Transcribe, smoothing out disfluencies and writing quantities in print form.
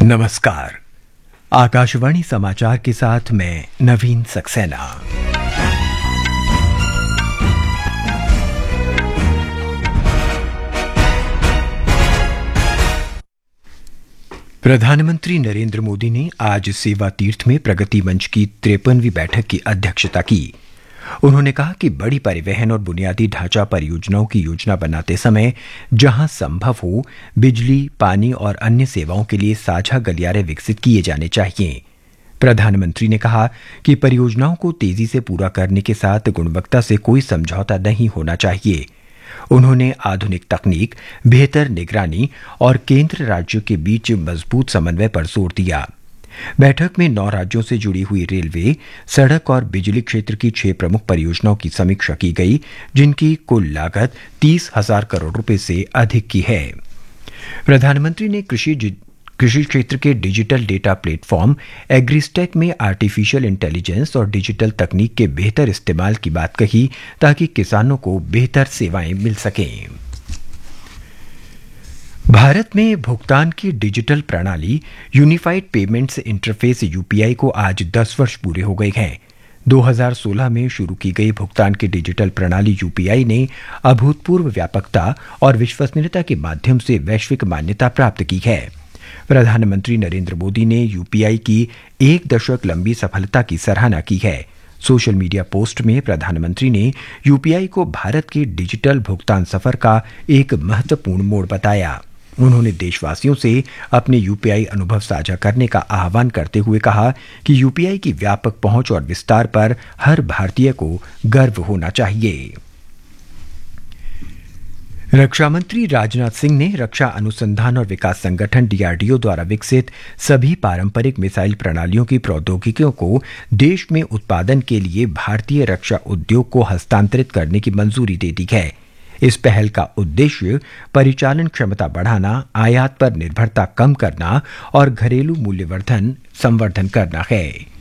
नमस्कार। आकाशवाणी समाचार के साथ मैं नवीन सक्सेना। प्रधानमंत्री नरेंद्र मोदी ने आज सेवा तीर्थ में प्रगति मंच की 53वीं बैठक की अध्यक्षता की। उन्होंने कहा कि बड़ी परिवहन और बुनियादी ढांचा परियोजनाओं की योजना बनाते समय जहां संभव हो, बिजली, पानी और अन्य सेवाओं के लिए साझा गलियारे विकसित किए जाने चाहिए। प्रधानमंत्री ने कहा कि परियोजनाओं को तेजी से पूरा करने के साथ गुणवत्ता से कोई समझौता नहीं होना चाहिए। उन्होंने आधुनिक तकनीक, बेहतर निगरानी और केंद्र राज्यों के बीच मजबूत समन्वय पर जोर दिया। बैठक में 9 राज्यों से जुड़ी हुई रेलवे, सड़क और बिजली क्षेत्र की 6 प्रमुख परियोजनाओं की समीक्षा की गई, जिनकी कुल लागत 30,000 करोड़ रुपए से अधिक की है। प्रधानमंत्री ने कृषि क्षेत्र के डिजिटल डेटा प्लेटफॉर्म एग्रीस्टेक में आर्टिफिशियल इंटेलिजेंस और डिजिटल तकनीक के बेहतर इस्तेमाल की बात कही, ताकि किसानों को बेहतर सेवाएं मिल सकें। भारत में भुगतान की डिजिटल प्रणाली यूनिफाइड पेमेंट्स इंटरफेस यूपीआई को आज 10 वर्ष पूरे हो गए हैं। 2016 में शुरू की गई भुगतान की डिजिटल प्रणाली यूपीआई ने अभूतपूर्व व्यापकता और विश्वसनीयता के माध्यम से वैश्विक मान्यता प्राप्त की है। प्रधानमंत्री नरेंद्र मोदी ने यूपीआई की 1 दशक लंबी सफलता की सराहना की है। सोशल मीडिया पोस्ट में प्रधानमंत्री ने यूपीआई को भारत के डिजिटल भुगतान सफर का एक महत्वपूर्ण मोड़ बताया। उन्होंने देशवासियों से अपने यूपीआई अनुभव साझा करने का आह्वान करते हुए कहा कि यूपीआई की व्यापक पहुंच और विस्तार पर हर भारतीय को गर्व होना चाहिए। रक्षा मंत्री राजनाथ सिंह ने रक्षा अनुसंधान और विकास संगठन डीआरडीओ द्वारा विकसित सभी पारंपरिक मिसाइल प्रणालियों की प्रौद्योगिकियों को देश में उत्पादन के लिए भारतीय रक्षा उद्योग को हस्तांतरित करने की मंजूरी दे दी है। इस पहल का उद्देश्य परिचालन क्षमता बढ़ाना, आयात पर निर्भरता कम करना और घरेलू मूल्यवर्धन संवर्धन करना है।